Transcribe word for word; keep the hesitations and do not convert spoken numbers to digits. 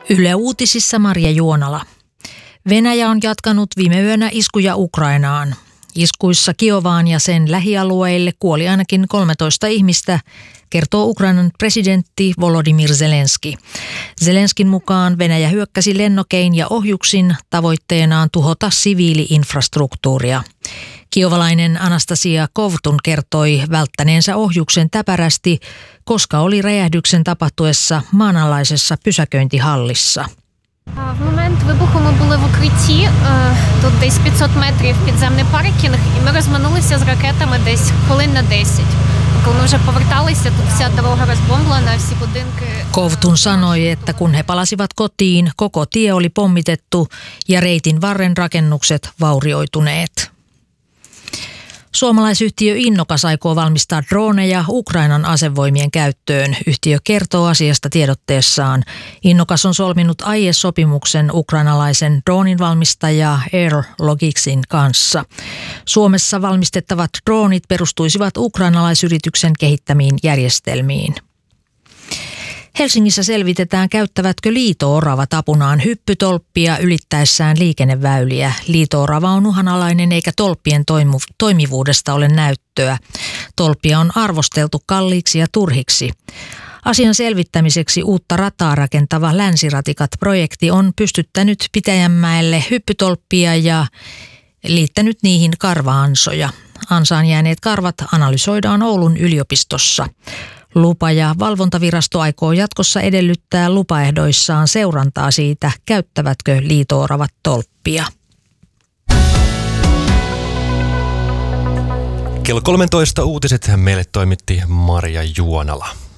Yle Uutisissa Marja Juonala. Venäjä on jatkanut viime yönä iskuja Ukrainaan. Iskuissa Kiovaan ja sen lähialueille kuoli ainakin kolmetoista ihmistä, kertoo Ukrainan presidentti Volodymyr Zelenski. Zelenskin mukaan Venäjä hyökkäsi lennokein ja ohjuksin tavoitteenaan tuhota siviili-infrastruktuuria. Kiovalainen Anastasia Kovtun kertoi välttäneensä ohjuksen täpärästi, koska oli räjähdyksen tapahtuessa maanalaisessa pysäköintihallissa. В момент вибуху ми були в укритті, тут десь п'ятсот метрів підземний паркінг, і ми розминулися з ракетами десь хвилин на десять. Коли ми вже поверталися, тут вся дорога розбомблена, всі будинки... Kovtun sanoi, että kun he palasivat kotiin, koko tie oli pommitettu ja reitin varren rakennukset vaurioituneet. Suomalaisyhtiö Innokas aikoo valmistaa droneja Ukrainan asevoimien käyttöön. Yhtiö kertoo asiasta tiedotteessaan. Innokas on solminut aiesopimuksen ukrainalaisen droninvalmistaja Air Logicsin kanssa. Suomessa valmistettavat dronit perustuisivat ukrainalaisyrityksen kehittämiin järjestelmiin. Helsingissä selvitetään, käyttävätkö liito-oravat apunaan hyppytolppia ylittäessään liikenneväyliä. Liito-orava on uhanalainen eikä tolppien toimu- toimivuudesta ole näyttöä. Tolppia on arvosteltu kalliiksi ja turhiksi. Asian selvittämiseksi uutta rataa rakentava Länsiratikat-projekti on pystyttänyt Pitäjänmäelle hyppytolppia ja liittänyt niihin karva-ansoja. Ansaan jääneet karvat analysoidaan Oulun yliopistossa. Lupa- ja valvontavirasto aikoo jatkossa edellyttää lupaehdoissaan seurantaa siitä, käyttävätkö liito-oravat tolppia. Kello kolmetoista uutiset meille toimitti Marja Juonala.